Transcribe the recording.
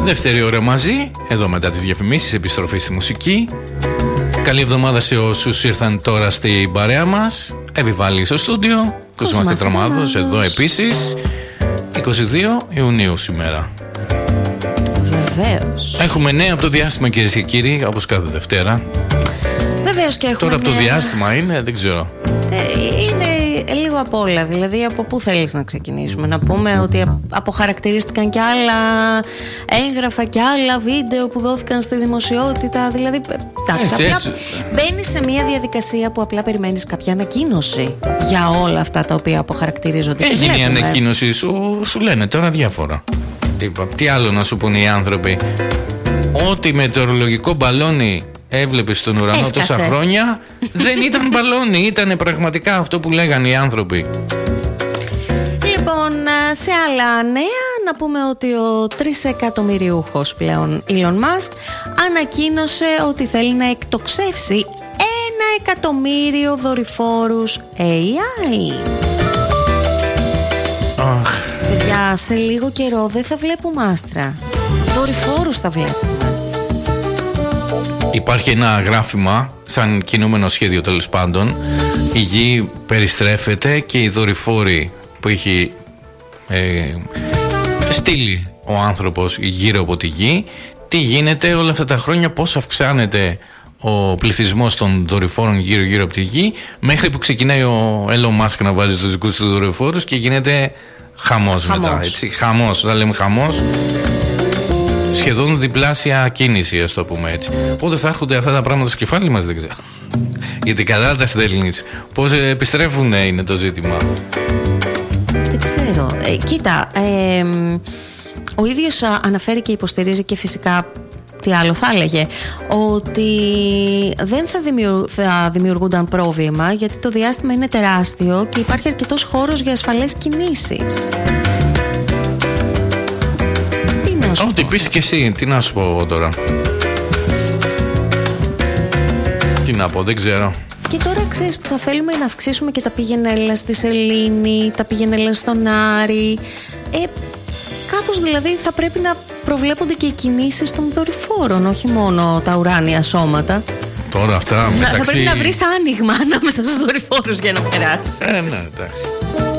Δεύτερη ώρα μαζί, εδώ μετά τις διαφημίσεις, επιστροφή στη μουσική. Καλή εβδομάδα σε όσους ήρθαν τώρα στην παρέα μας. Εβιβάλλει στο στούντιο, Κοσμάς Τετραμάδος, εδώ επίσης. 22 Ιουνίου σήμερα. Βεβαίως. Έχουμε νέα από το διάστημα, κυρίες και κύριοι, όπως κάθε Δευτέρα. Βεβαίως και έχουμε. Τώρα από το διάστημα είναι, δεν ξέρω. Είναι λίγο απ' όλα. Δηλαδή, από πού θέλεις να ξεκινήσουμε? Να πούμε ότι αποχαρακτηρίστηκαν και άλλα έγγραφα και άλλα βίντεο που δόθηκαν στη δημοσιότητα. Δηλαδή, εντάξει, απλά μπαίνεις σε μια διαδικασία που απλά περιμένεις κάποια ανακοίνωση για όλα αυτά τα οποία αποχαρακτηρίζονται. Έγινε η ανακοίνωση, σου λένε τώρα διάφορα. Τι άλλο να σου πούνε οι άνθρωποι? Ότι μετεωρολογικό μπαλόνι έβλεπε στον ουρανό τόσα χρόνια δεν ήταν μπαλόνι, ήταν πραγματικά αυτό που λέγανε οι άνθρωποι. Λοιπόν, σε άλλα νέα να πούμε ότι ο 3 εκατομμυριούχος πλέον Elon Musk ανακοίνωσε ότι θέλει να εκτοξεύσει 1 εκατομμύριο δορυφόρους AI. Παιδιά, σε λίγο καιρό δεν θα βλέπουμε άστρα, δορυφόρους θα βλέπουμε. Υπάρχει ένα γράφημα, σαν κινούμενο σχέδιο τέλος πάντων. Η γη περιστρέφεται και οι δορυφόροι που έχει στείλει ο άνθρωπος γύρω από τη γη. Τι γίνεται όλα αυτά τα χρόνια, πώς αυξάνεται ο πληθυσμός των δορυφόρων γύρω από τη γη, μέχρι που ξεκινάει ο Elon Musk να βάζει τους δικούς του δορυφόρους και γίνεται χαμός μετά. Έτσι, χαμός, όταν λέμε χαμός, σχεδόν διπλάσια κίνηση, ας το πούμε έτσι. Πότε θα έρχονται αυτά τα πράγματα στο κεφάλι μας, δεν ξέρω. Γιατί κατά τα στέλνεις, πώς επιστρέφουν είναι το ζήτημα. Δεν ξέρω. Κοίτα, ο ίδιος αναφέρει και υποστηρίζει και φυσικά, τι άλλο θα έλεγε, ότι δεν θα δημιουργούνταν πρόβλημα, γιατί το διάστημα είναι τεράστιο και υπάρχει αρκετός χώρος για ασφαλές κινήσεις. Ό,τι πεις και εσύ, τι να σου πω εγώ τώρα? Τι να πω, δεν ξέρω. Και τώρα ξέρεις που θα θέλουμε να αυξήσουμε και τα πηγενέλα στη Σελήνη, τα πηγενέλα στον Άρη. Κάπως δηλαδή θα πρέπει να προβλέπονται και οι κινήσεις των δορυφόρων, όχι μόνο τα ουράνια σώματα. Τώρα αυτά μεταξύ... Θα πρέπει να βρεις άνοιγμα ανάμεσα στους δορυφόρους για να περάσει. Ναι, εντάξει.